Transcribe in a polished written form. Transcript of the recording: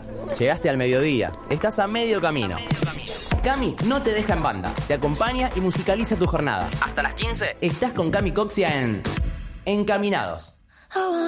Llegaste al mediodía, estás a medio camino. Cami no te deja en banda, te acompaña y musicaliza tu jornada. Hasta las 15 estás con Cami Coxia en Encaminados.